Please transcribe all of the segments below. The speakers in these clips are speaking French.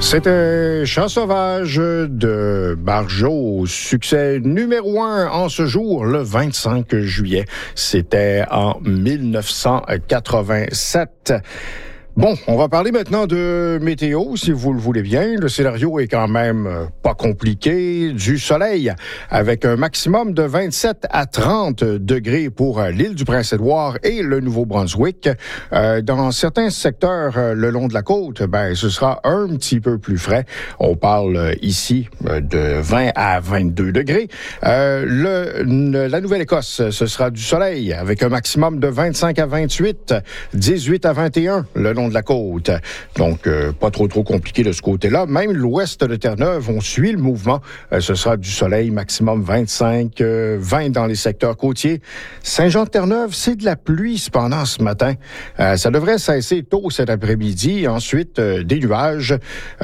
C'était Chant sauvage de Barjo, succès numéro 1 en ce jour, le 25 juillet. C'était en 1987. Bon, on va parler maintenant de météo, si vous le voulez bien. Le scénario est quand même pas compliqué. Du soleil, avec un maximum de 27 à 30 degrés pour l'île du Prince-Édouard et le Nouveau-Brunswick. Dans certains secteurs le long de la côte, ce sera un petit peu plus frais. On parle ici de 20 à 22 degrés. La Nouvelle-Écosse, ce sera du soleil, avec un maximum de 25 à 28, 18 à 21, le long de la côte. Donc, pas trop compliqué de ce côté-là. Même l'ouest de Terre-Neuve, on suit le mouvement. Ce sera du soleil, maximum 25, 20 dans les secteurs côtiers. Saint-Jean-de-Terre-Neuve, c'est de la pluie cependant ce matin. Ça devrait cesser tôt cet après-midi. Ensuite, des nuages.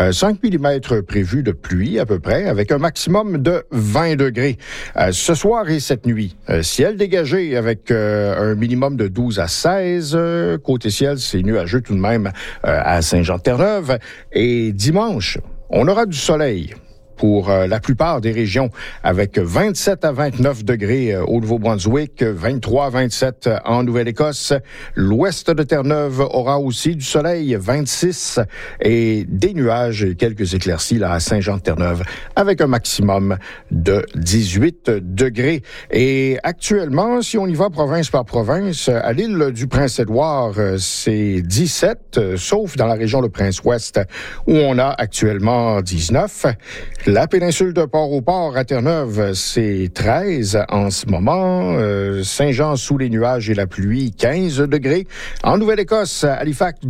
5 mm prévus de pluie à peu près, avec un maximum de 20 degrés. Ce soir et cette nuit, ciel dégagé avec un minimum de 12 à 16. Côté ciel, c'est nuageux tout de même à Saint-Jean-de-Terre-Neuve. Et dimanche, on aura du soleil pour la plupart des régions, avec 27 à 29 degrés au Nouveau-Brunswick, 23 à 27 en Nouvelle-Écosse. L'ouest de Terre-Neuve aura aussi du soleil, 26, et des nuages et quelques éclaircies là à Saint-Jean-de-Terre-Neuve, avec un maximum de 18 degrés. Et actuellement, si on y va province par province, à l'île du Prince-Édouard, c'est 17, sauf dans la région de Prince-Ouest, où on a actuellement 19. La péninsule de Port-au-Port à Terre-Neuve, c'est 13 en ce moment. Saint-Jean sous les nuages et la pluie, 15 degrés. En Nouvelle-Écosse, Halifax,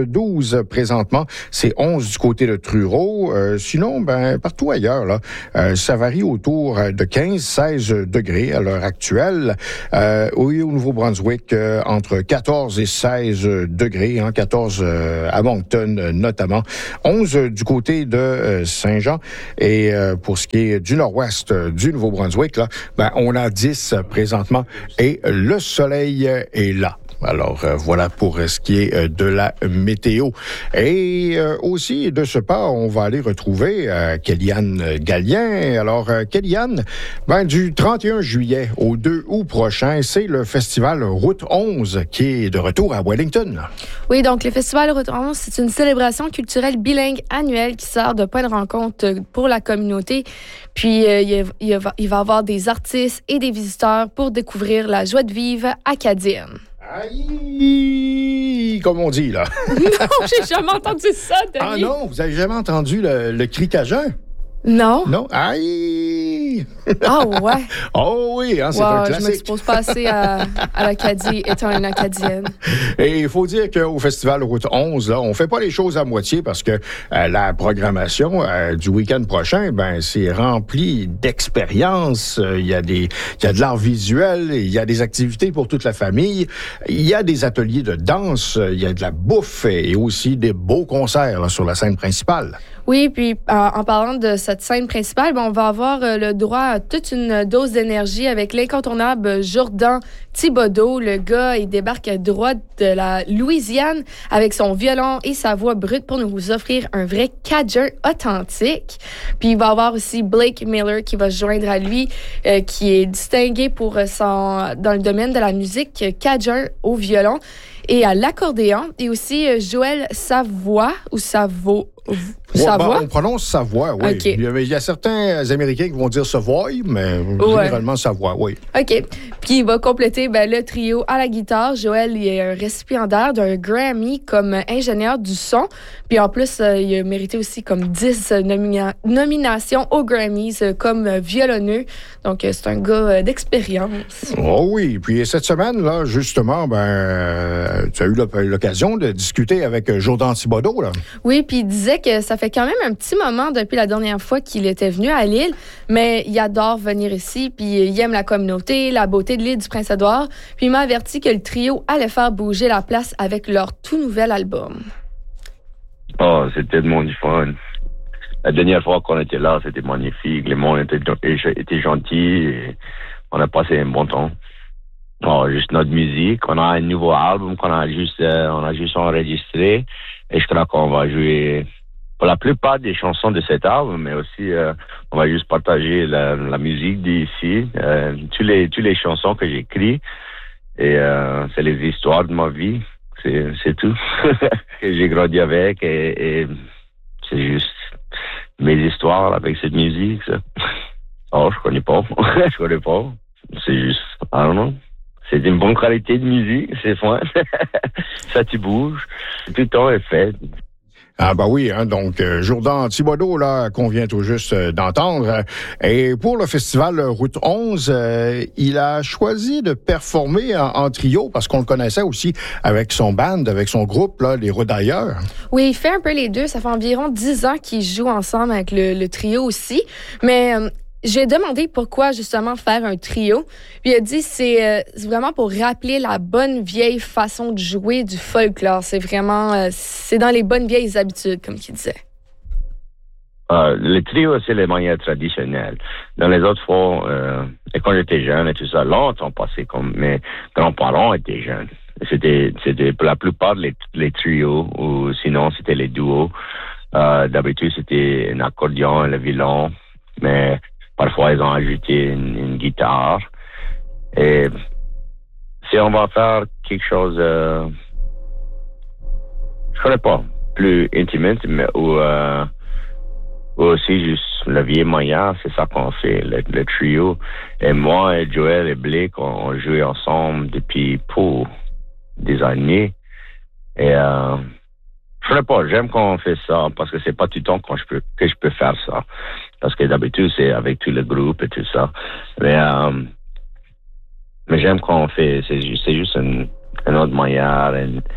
12 présentement. C'est 11 du côté de Truro. Sinon, partout ailleurs, là, ça varie autour de 15-16 degrés à l'heure actuelle. Au Nouveau-Brunswick, entre 14 et 16 degrés. 14 à Moncton notamment. 11 du côté de Saint-Jean. Et pour ce qui est du nord-ouest du Nouveau-Brunswick, là, on a 10 présentement et le soleil est là. Alors, voilà pour ce qui est de la météo. Et aussi, de ce pas, on va aller retrouver Kéliane Gallien. Alors, Kéliane, du 31 juillet au 2 août prochain, c'est le festival Route 11 qui est de retour à Wellington. Oui, donc le festival Route 11, c'est une célébration culturelle bilingue annuelle qui sert de point de rencontre pour la communauté. Puis, il va y avoir des artistes et des visiteurs pour découvrir la joie de vivre acadienne. Aïe, comme on dit, là. Non, j'ai jamais entendu ça, Denis. Ah non, vous avez jamais entendu le cri cajun? Non. Non? Aïe! Ah ouais? Oh oui, c'est un classique. Je m'expose pas assez à l'Acadie étant une Acadienne. Et il faut dire qu'au Festival Route 11, là, on fait pas les choses à moitié parce que la programmation du week-end prochain, c'est rempli d'expériences. Il y a de l'art visuel, il y a des activités pour toute la famille, il y a des ateliers de danse, il y a de la bouffe et aussi des beaux concerts là, sur la scène principale. Oui, puis en parlant de cette scène principale, on va avoir le droit à toute une dose d'énergie avec l'incontournable Jourdan Thibodeau. Le gars, il débarque droit de la Louisiane avec son violon et sa voix brute pour nous offrir un vrai Cajun authentique. Puis il va avoir aussi Blake Miller qui va se joindre à lui, qui est distingué pour dans le domaine de la musique Cajun au violon et à l'accordéon. Et aussi Joël Savoie ou Savoie. On prononce Savoie, oui. Okay. Il y a certains Américains qui vont dire Savoie, mais généralement Savoie, oui. OK. Puis il va compléter le trio à la guitare. Joël il est un récipiendaire d'un Grammy comme ingénieur du son. Puis en plus, il a mérité aussi comme 10 nominations aux Grammys comme violonneux. Donc c'est un gars d'expérience. Oh oui. Puis cette semaine, là, justement, tu as eu l'occasion de discuter avec Jourdan Thibodeau, là. Oui, puis il disait que ça fait quand même un petit moment depuis la dernière fois qu'il était venu à l'île, mais il adore venir ici, puis il aime la communauté, la beauté de l'île du Prince-Édouard, puis il m'a averti que le trio allait faire bouger la place avec leur tout nouvel album. Oh, c'était tellement du fun. La dernière fois qu'on était là, c'était magnifique, les monde étaient gentils, et on a passé un bon temps. Oh, juste notre musique, on a un nouveau album qu'on a juste enregistré, et je crois qu'on va jouer pour la plupart des chansons de cet album, mais aussi on va juste partager la musique d'ici, toutes les chansons que j'écris, et c'est les histoires de ma vie, c'est tout que j'ai grandi avec, et c'est juste mes histoires avec cette musique, ça. Oh, je connais pas. C'est juste, I don't know. C'est une bonne qualité de musique, c'est fun. Ça tu bouge. Tout le temps est fait. Ah ben oui, hein, donc Jourdan Thibodeau, là, qu'on vient tout juste d'entendre. Et pour le festival Route 11, il a choisi de performer en trio, parce qu'on le connaissait aussi avec son band, avec son groupe, là, les Rodailleurs. Oui, il fait un peu les deux. Ça fait environ 10 ans qu'ils jouent ensemble avec le trio aussi. Mais j'ai demandé pourquoi justement faire un trio. Puis il a dit c'est vraiment pour rappeler la bonne vieille façon de jouer du folklore. C'est vraiment c'est dans les bonnes vieilles habitudes, comme il disait. Le trio, c'est les manières traditionnelles. Dans les autres fois, et quand j'étais jeune et tout ça, longtemps passé, comme mes grands-parents étaient jeunes. C'était pour la plupart les trios, ou sinon c'était les duos. D'habitude, c'était un accordion, le violon, mais parfois, ils ont ajouté une guitare. Et si on va faire quelque chose, je connais pas, plus intime, mais ou aussi juste le vieil moyen, c'est ça qu'on fait, le trio. Et moi et Joël et Blake, on joue ensemble depuis pour des années. Et je sais pas, j'aime quand on fait ça, parce que c'est pas tout le temps que je peux faire ça. Parce que d'habitude, c'est avec tout le groupe et tout ça. Mais j'aime quand on fait, c'est juste une autre manière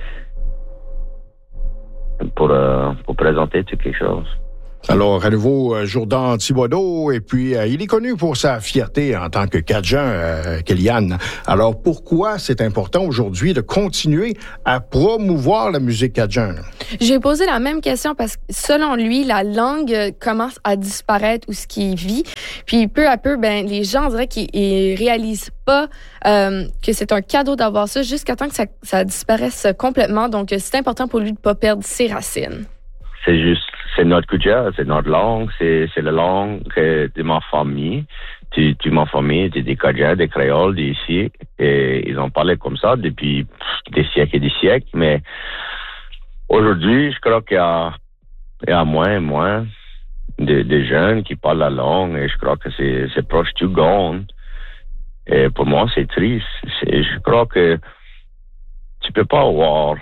pour présenter quelque chose. Alors, à nouveau, Jourdan Thibodeau, et puis il est connu pour sa fierté en tant que Cajun, Kellyanne. Alors, pourquoi c'est important aujourd'hui de continuer à promouvoir la musique Cajun? J'ai posé la même question parce que, selon lui, la langue commence à disparaître où ce qui vit. Puis, peu à peu, les gens, on dirait qu'ils réalisent pas que c'est un cadeau d'avoir ça jusqu'à temps que ça disparaisse complètement. Donc, c'est important pour lui de pas perdre ses racines. C'est notre culture, c'est notre langue, c'est la langue de ma famille. Ma famille, c'est des Cajuns, des Créoles d'ici, et ils ont parlé comme ça depuis des siècles et des siècles, mais aujourd'hui, je crois qu'il y a moins et moins de jeunes qui parlent la langue, et je crois que c'est proche du gone. Et pour moi, c'est triste. Je crois que tu peux pas avoir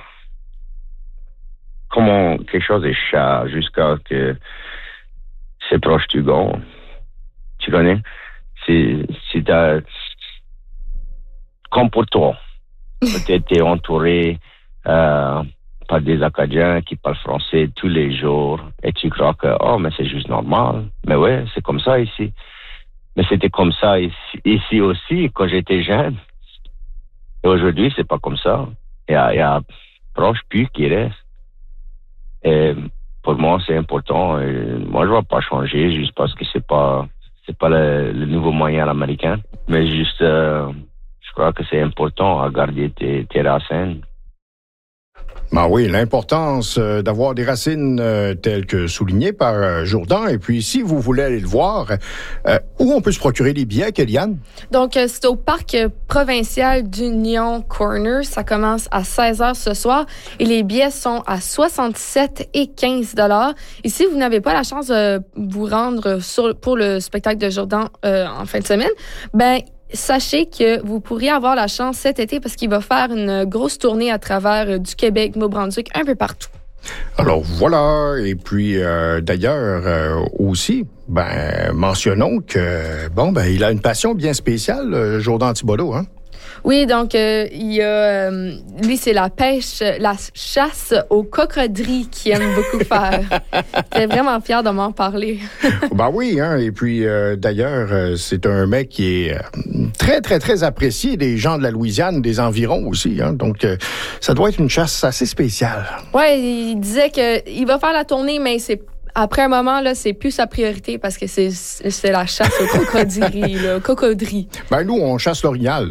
comment quelque chose est cher jusqu'à que c'est proche du gond. Tu connais? Si t'as, comme pour toi, peut-être t'es entouré par des Acadiens qui parlent français tous les jours, et tu crois que, mais c'est juste normal. Mais ouais, c'est comme ça ici. Mais c'était comme ça ici aussi quand j'étais jeune. Et aujourd'hui, c'est pas comme ça. Il y a proche plus qui reste. Et pour moi, c'est important. Et moi, je ne vais pas changer juste parce que c'est pas le nouveau moyen américain. Mais juste, je crois que c'est important à garder tes racines. Ben oui, l'importance d'avoir des racines telles que soulignées par Jourdan. Et puis, si vous voulez aller le voir, où on peut se procurer les billets, Kellyanne? Donc, c'est au parc provincial d'Union Corner. Ça commence à 16h ce soir et les billets sont à 67 et 15 $. Et si vous n'avez pas la chance de vous rendre pour le spectacle de Jourdan en fin de semaine, sachez que vous pourriez avoir la chance cet été parce qu'il va faire une grosse tournée à travers du Québec, Nouveau-Brunswick, un peu partout. Alors voilà, et puis d'ailleurs aussi, mentionnons que il a une passion bien spéciale, Jourdan Thibodeau, hein? Oui, donc il y a lui c'est la pêche, la chasse aux coqueries qu'il aime beaucoup faire. J'étais vraiment fière de m'en parler. Oui, hein, et puis d'ailleurs c'est un mec qui est très très très apprécié des gens de la Louisiane, des environs aussi, hein, donc ça doit être une chasse assez spéciale. Ouais, il disait que il va faire la tournée, mais après un moment, là, c'est plus sa priorité parce que c'est la chasse aux coqueries, là, cocodries. Nous, on chasse l'orignal.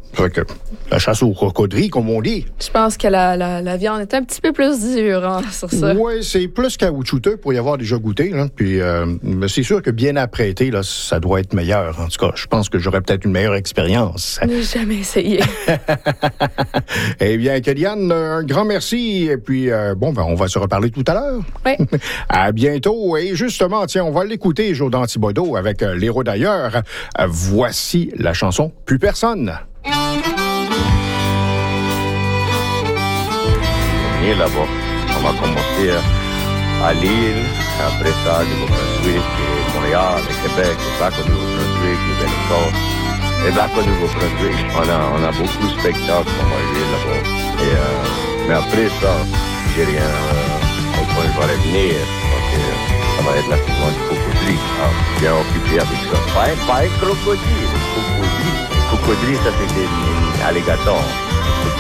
Fait que la chasse aux crocodiles, comme on dit. Je pense que la viande est un petit peu plus dure hein, sur ça. Oui, c'est plus caoutchouteux pour y avoir déjà goûté. Là. Puis, mais c'est sûr que bien apprêté, là, ça doit être meilleur. En tout cas, je pense que j'aurais peut-être une meilleure expérience. Je n'ai jamais essayé. Eh bien, Kellyanne, un grand merci. Et puis, on va se reparler tout à l'heure. Oui. À bientôt. Et justement, tiens, on va l'écouter, Jourdan Thibodeau, avec l'héros d'ailleurs. Voici la chanson Plus personne. Et là-bas, on va commencer à Lille, après ça, Nouveau-Brunswick, et Montréal, et Québec, et back au Nouveau-Brunswick, Nouvelle-Écosse, et back au Nouveau-Brunswick. On a beaucoup de spectacles qu'on va jouer là-bas. Et, mais après ça, j'ai rien, quand je vais revenir, ça va être la saison du crocodile. Bien occupé avec ça. Pas un crocodile, crocodile. Crocodile, ça c'était un alligator.